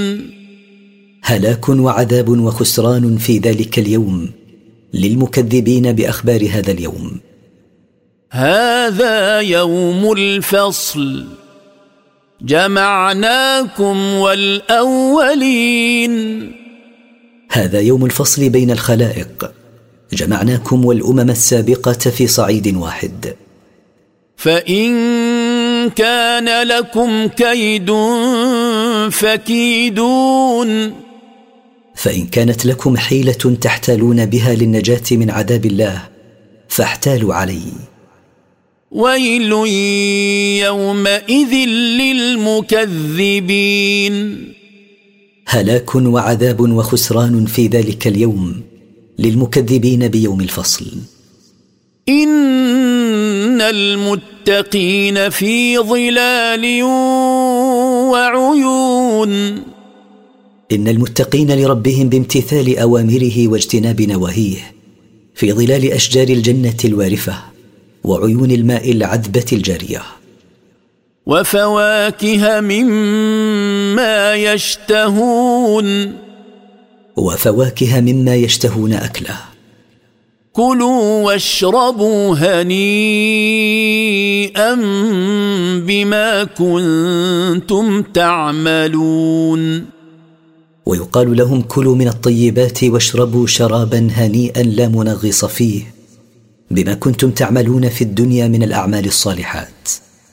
هلاك وعذاب وخسران في ذلك اليوم للمكذبين بأخبار هذا اليوم. هذا يوم الفصل جمعناكم والأولين. هذا يوم الفصل بين الخلائق، جمعناكم والأمم السابقة في صعيد واحد. فإن كان لكم كيد فكيدون. فإن كانت لكم حيلة تحتالون بها للنجاة من عذاب الله فاحتالوا علي. ويل يومئذ للمكذبين. هلاك وعذاب وخسران في ذلك اليوم للمكذبين بيوم الفصل. إن المتقين في ظلال وعيون. إن المتقين لربهم بامتثال أوامره واجتناب نواهيه في ظلال أشجار الجنة الوارفة وعيون الماء العذبة الجارية. وفواكه مما يشتهون. وفواكه مما يشتهون أكله. كلوا واشربوا هنيئا بما كنتم تعملون. ويقال لهم كلوا من الطيبات واشربوا شرابا هنيئا لا منغص فيه بما كنتم تعملون في الدنيا من الأعمال الصالحات.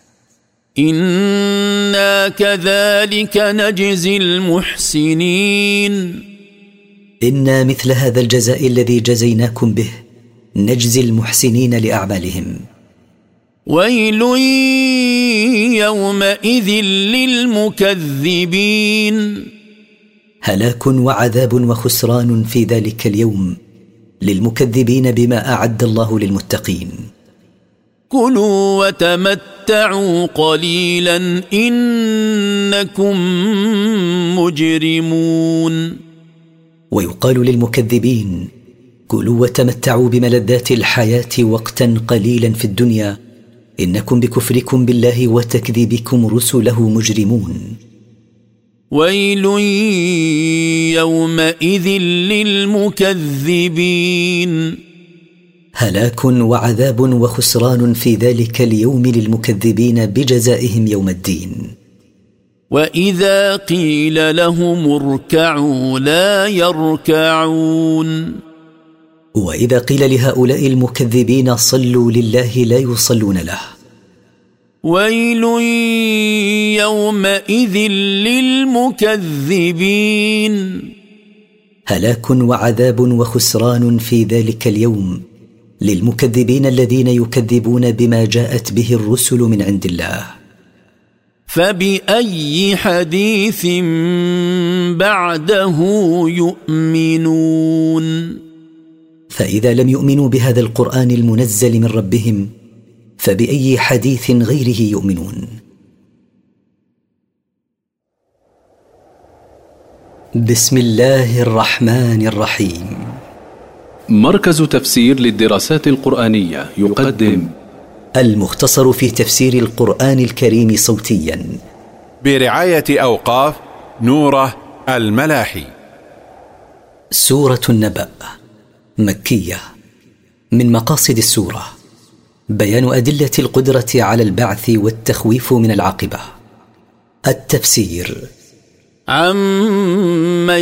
إنا كذلك نجزي المحسنين. إنا مثل هذا الجزاء الذي جزيناكم به نجزي المحسنين لأعمالهم. ويل يومئذ للمكذبين. هلاك وعذاب وخسران في ذلك اليوم للمكذبين بما أعد الله للمتقين. كلوا وتمتعوا قليلا إنكم مجرمون. ويقال للمكذبين كلوا وتمتعوا بملذات الحياة وقتا قليلا في الدنيا إنكم بكفركم بالله وتكذيبكم رسله مجرمون. ويل يومئذ للمكذبين. هلاك وعذاب وخسران في ذلك اليوم للمكذبين بجزائهم يوم الدين. وإذا قيل لهم اركعوا لا يركعون. وإذا قيل لهؤلاء المكذبين صلوا لله لا يصلون له. ويل يومئذ للمكذبين. هلاك وعذاب وخسران في ذلك اليوم للمكذبين الذين يكذبون بما جاءت به الرسل من عند الله. فبأي حديث بعده يؤمنون. فإذا لم يؤمنوا بهذا القرآن المنزل من ربهم فبأي حديث غيره يؤمنون. بسم الله الرحمن الرحيم. مركز تفسير للدراسات القرآنية يقدم المختصر في تفسير القرآن الكريم صوتيا برعاية أوقاف نوره الملاحي. سورة النبأ مكية. من مقاصد السورة بيان أدلة القدرة على البعث والتخويف من العاقبة. التفسير. عما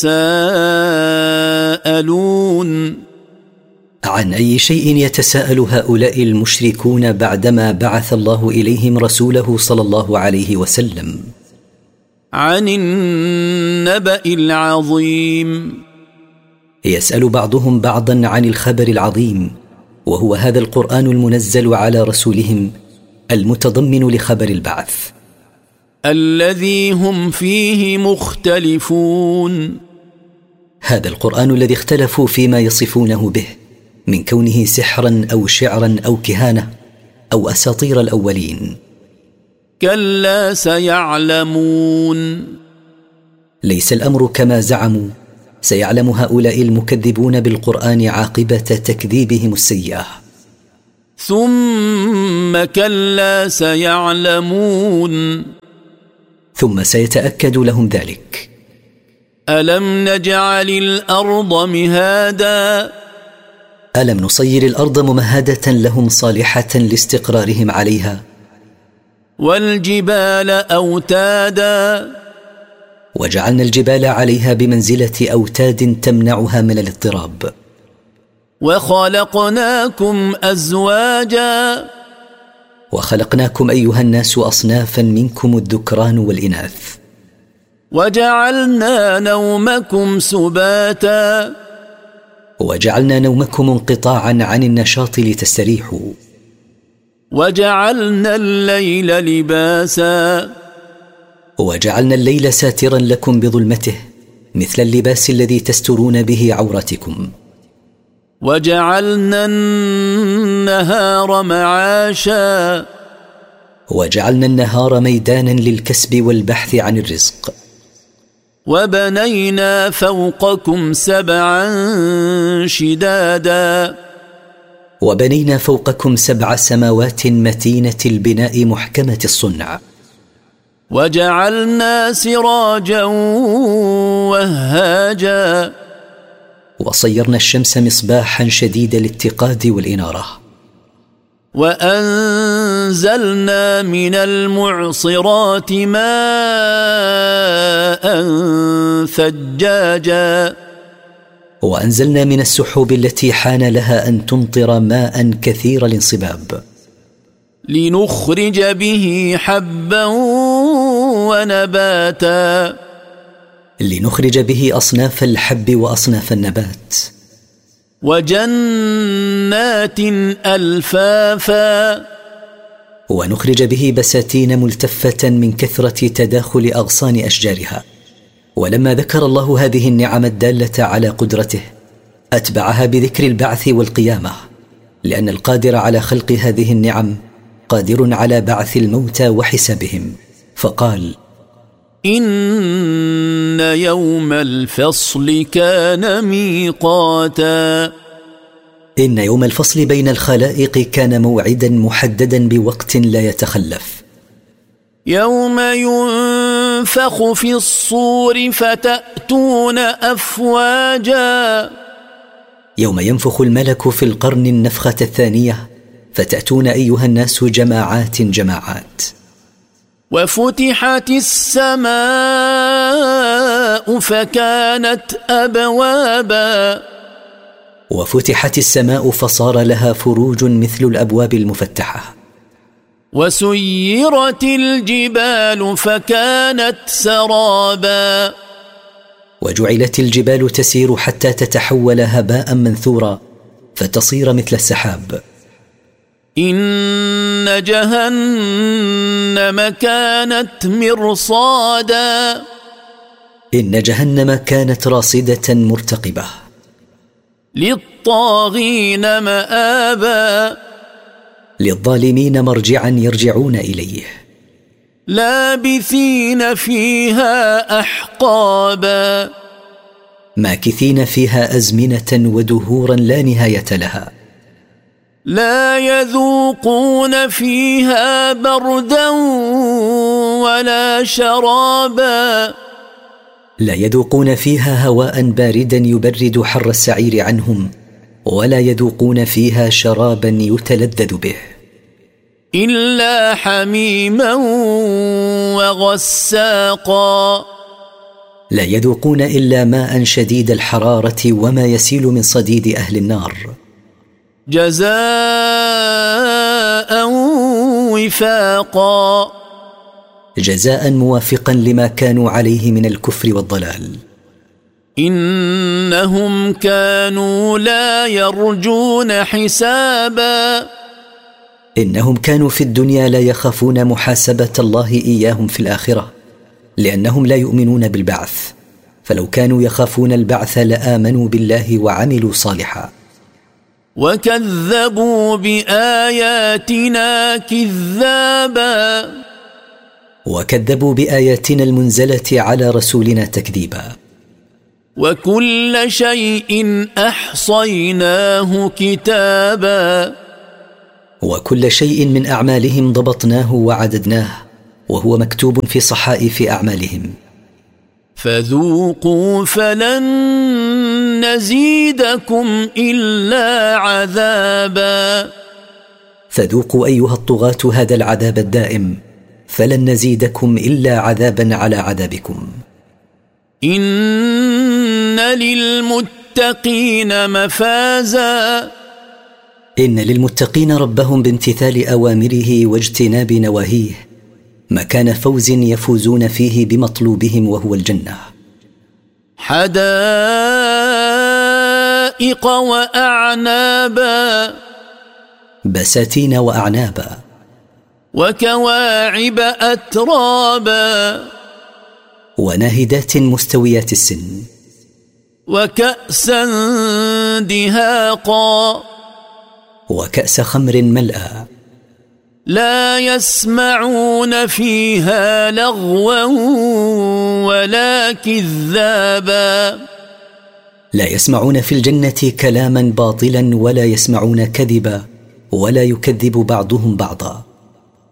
يتساءلون. عن أي شيء يتساءل هؤلاء المشركون بعدما بعث الله إليهم رسوله صلى الله عليه وسلم؟ عن النبأ العظيم. يسأل بعضهم بعضا عن الخبر العظيم وهو هذا القرآن المنزل على رسولهم المتضمن لخبر البعث الذي هم فيه مختلفون. هذا القرآن الذي اختلفوا فيما يصفونه به من كونه سحرا أو شعرا أو كهانة أو أساطير الأولين. كلا سيعلمون. ليس الأمر كما زعموا، سيعلم هؤلاء المكذبون بالقرآن عاقبة تكذيبهم السيئة. ثم كلا سيعلمون. ثم سيتأكد لهم ذلك. ألم نجعل الأرض مهادا ألم نصير الأرض ممهدة لهم صالحة لاستقرارهم عليها والجبال أوتادا وجعلنا الجبال عليها بمنزلة أوتاد تمنعها من الاضطراب وخلقناكم أزواجا وخلقناكم أيها الناس أصنافا منكم الذكران والإناث وجعلنا نومكم سباتا وجعلنا نومكم انقطاعا عن النشاط لتستريحوا وجعلنا الليل لباسا وجعلنا الليل ساترا لكم بظلمته مثل اللباس الذي تسترون به عوراتكم وجعلنا النهار معاشا وجعلنا النهار ميدانا للكسب والبحث عن الرزق وبنينا فوقكم سبعا شدادا وبنينا فوقكم 7 سماوات متينة البناء محكمة الصنع وجعلنا سراجا وهاجا وصيرنا الشمس مصباحا شديد الاتقاد والإنارة وأنزلنا من المعصرات ماء ثجاجا وأنزلنا من السحب التي حان لها أن تمطر ماء كثير الانصباب لنخرج به حبا ونباتا لنخرج به أصناف الحب وأصناف النبات وجنات ألفافا ونخرج به بساتين ملتفة من كثرة تداخل أغصان أشجارها ولما ذكر الله هذه النعم الدالة على قدرته أتبعها بذكر البعث والقيامة لأن القادر على خلق هذه النعم قادر على بعث الموتى وحسابهم فقال إن يوم الفصل كان ميقاتا إن يوم الفصل بين الخلائق كان موعدا محددا بوقت لا يتخلف يوم ينفخ في الصور فتأتون أفواجا يوم ينفخ الملك في القرن النفخة الثانية فتأتون أيها الناس جماعات جماعات وفتحت السماء فكانت أبوابا وفتحت السماء فصار لها فروج مثل الأبواب المفتحة وسيرت الجبال فكانت سرابا وجعلت الجبال تسير حتى تتحول هباء منثورا فتصير مثل السحاب إن جهنم كانت مرصادا إن جهنم كانت راصدة مرتقبة للطاغين مآبا للظالمين مرجعا يرجعون إليه لابثين فيها أحقابا ماكثين فيها أزمنة ودهورا لا نهاية لها لا يذوقون فيها بردا ولا شرابا لا يذوقون فيها هواء باردا يبرد حر السعير عنهم ولا يذوقون فيها شرابا يتلذذ به إلا حميما وغساقا لا يذوقون إلا ماء شديد الحرارة وما يسيل من صديد أهل النار جزاء وفاقا جزاء موافقا لما كانوا عليه من الكفر والضلال إنهم كانوا لا يرجون حسابا إنهم كانوا في الدنيا لا يخافون محاسبة الله إياهم في الآخرة لأنهم لا يؤمنون بالبعث فلو كانوا يخافون البعث لآمنوا بالله وعملوا صالحا وكذبوا بآياتنا كذابا وكذبوا بآياتنا المنزلة على رسولنا تكذيبا وكل شيء أحصيناه كتابا وكل شيء من أعمالهم ضبطناه وعددناه وهو مكتوب في صحائف أعمالهم فذوقوا فلن نزيدكم إلا عذابا. فذوقوا أيها الطغاة هذا العذاب الدائم، فلن نزيدكم إلا عذابا على عذابكم. إن للمتقين مفازا. إن للمتقين ربهم بامتثال أوامره واجتناب نواهيه مكان فوز يفوزون فيه بمطلوبهم وهو الجنة. حدائق وأعنابا. بساتين وأعنابا. وكواعب أترابا. وناهدات مستويات السن. وكأسا دهاقا. وكأس خمر ملأى. لا يسمعون فيها لغوا ولا كذابا. لا يسمعون في الجنة كلاما باطلا ولا يسمعون كذبا ولا يكذب بعضهم بعضا.